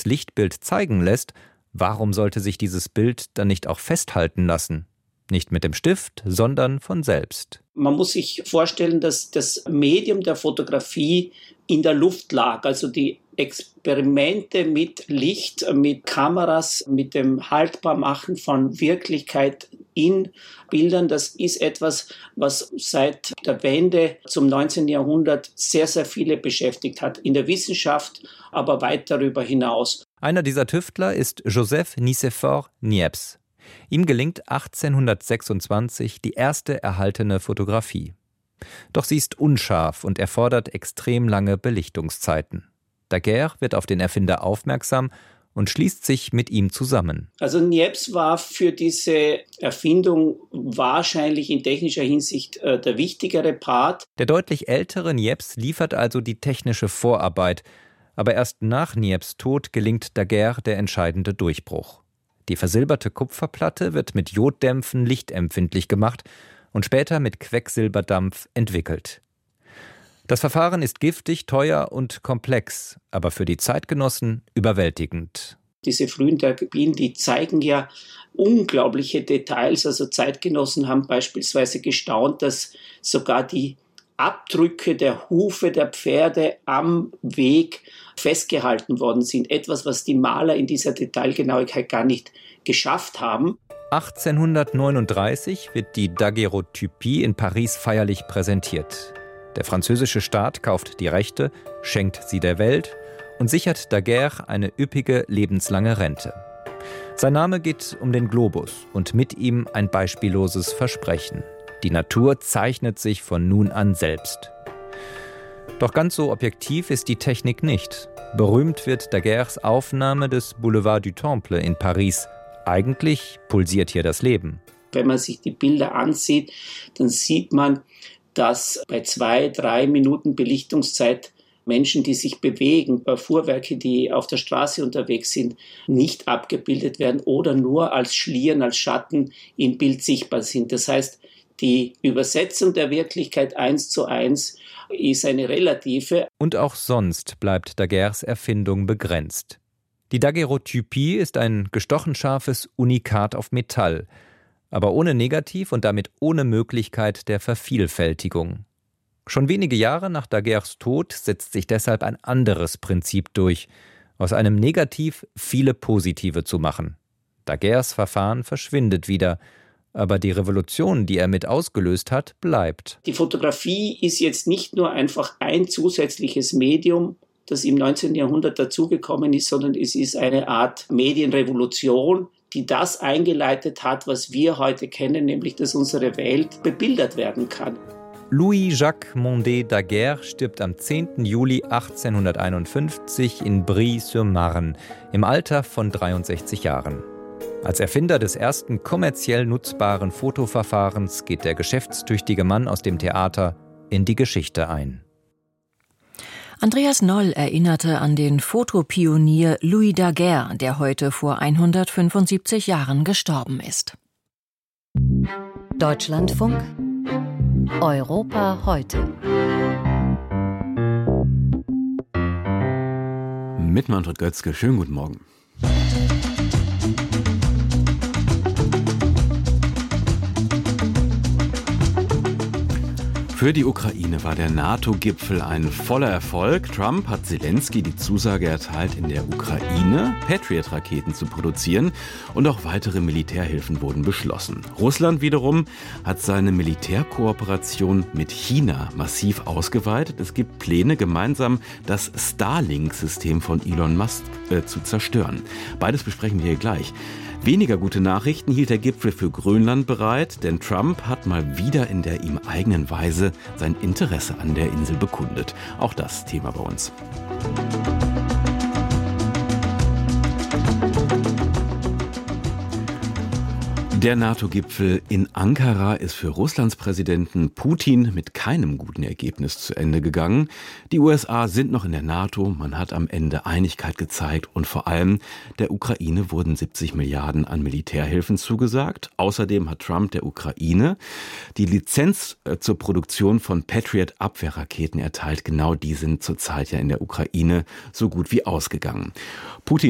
als Lichtbild zeigen lässt, warum sollte sich dieses Bild dann nicht auch festhalten lassen? Nicht mit dem Stift, sondern von selbst. Man muss sich vorstellen, dass das Medium der Fotografie in der Luft lag. Also die Experimente mit Licht, mit Kameras, mit dem Haltbarmachen von Wirklichkeit in Bildern, das ist etwas, was seit der Wende zum 19. Jahrhundert sehr, sehr viele beschäftigt hat. In der Wissenschaft, aber weit darüber hinaus. Einer dieser Tüftler ist Joseph Nicéphore Niepce. Ihm gelingt 1826 die erste erhaltene Fotografie. Doch sie ist unscharf und erfordert extrem lange Belichtungszeiten. Daguerre wird auf den Erfinder aufmerksam und schließt sich mit ihm zusammen. Also Niepce war für diese Erfindung wahrscheinlich in technischer Hinsicht der wichtigere Part. Der deutlich ältere Niepce liefert also die technische Vorarbeit, aber erst nach Niepces Tod gelingt Daguerre der entscheidende Durchbruch. Die versilberte Kupferplatte wird mit Joddämpfen lichtempfindlich gemacht und später mit Quecksilberdampf entwickelt. Das Verfahren ist giftig, teuer und komplex, aber für die Zeitgenossen überwältigend. Diese frühen Daguerreotypien, die zeigen ja unglaubliche Details. Also Zeitgenossen haben beispielsweise gestaunt, dass sogar die Abdrücke der Hufe der Pferde am Weg festgehalten worden sind. Etwas, was die Maler in dieser Detailgenauigkeit gar nicht geschafft haben. 1839 wird die Daguerreotypie in Paris feierlich präsentiert. Der französische Staat kauft die Rechte, schenkt sie der Welt und sichert Daguerre eine üppige lebenslange Rente. Sein Name geht um den Globus und mit ihm ein beispielloses Versprechen. Die Natur zeichnet sich von nun an selbst. Doch ganz so objektiv ist die Technik nicht. Berühmt wird Daguerres Aufnahme des Boulevard du Temple in Paris. Eigentlich pulsiert hier das Leben. Wenn man sich die Bilder ansieht, dann sieht man, dass bei 2-3 Minuten Belichtungszeit Menschen, die sich bewegen, Fuhrwerke, die auf der Straße unterwegs sind, nicht abgebildet werden oder nur als Schlieren, als Schatten im Bild sichtbar sind. Das heißt, die Übersetzung der Wirklichkeit 1:1 ist eine relative. Und auch sonst bleibt Daguerres Erfindung begrenzt. Die Daguerreotypie ist ein gestochen scharfes Unikat auf Metall, aber ohne Negativ und damit ohne Möglichkeit der Vervielfältigung. Schon wenige Jahre nach Daguerres Tod setzt sich deshalb ein anderes Prinzip durch, aus einem Negativ viele positive zu machen. Daguerres Verfahren verschwindet wieder, aber die Revolution, die er mit ausgelöst hat, bleibt. Die Fotografie ist jetzt nicht nur einfach ein zusätzliches Medium, das im 19. Jahrhundert dazugekommen ist, sondern es ist eine Art Medienrevolution, die das eingeleitet hat, was wir heute kennen, nämlich dass unsere Welt bebildert werden kann. Louis-Jacques Mondé Daguerre stirbt am 10. Juli 1851 in Brie-sur-Marne im Alter von 63 Jahren. Als Erfinder des ersten kommerziell nutzbaren Fotoverfahrens geht der geschäftstüchtige Mann aus dem Theater in die Geschichte ein. Andreas Noll erinnerte an den Fotopionier Louis Daguerre, der heute vor 175 Jahren gestorben ist. Deutschlandfunk Europa heute. Mit Manfred Götzke, schönen guten Morgen. Für die Ukraine war der NATO-Gipfel ein voller Erfolg. Trump hat Zelensky die Zusage erteilt, in der Ukraine Patriot-Raketen zu produzieren und auch weitere Militärhilfen wurden beschlossen. Russland wiederum hat seine Militärkooperation mit China massiv ausgeweitet. Es gibt Pläne, gemeinsam das Starlink-System von Elon Musk zu zerstören. Beides besprechen wir hier gleich. Weniger gute Nachrichten hielt der Gipfel für Grönland bereit, denn Trump hat mal wieder in der ihm eigenen Weise sein Interesse an der Insel bekundet. Auch das Thema bei uns. Der NATO-Gipfel in Ankara ist für Russlands Präsidenten Putin mit keinem guten Ergebnis zu Ende gegangen. Die USA sind noch in der NATO, man hat am Ende Einigkeit gezeigt und vor allem der Ukraine wurden 70 Milliarden an Militärhilfen zugesagt. Außerdem hat Trump der Ukraine die Lizenz zur Produktion von Patriot-Abwehrraketen erteilt. Genau die sind zurzeit ja in der Ukraine so gut wie ausgegangen. Putin